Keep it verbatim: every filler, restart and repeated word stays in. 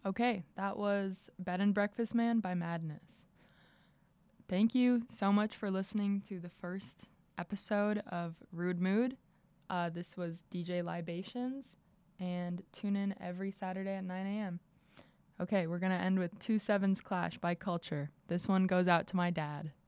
Okay, that was Bed and Breakfast Man by Madness. Thank you so much for listening to the first episode of Rude Mood. Uh, this was D J Libations, and tune in every Saturday at nine a.m. Okay, we're going to end with Two Sevens Clash by Culture. This one goes out to my dad.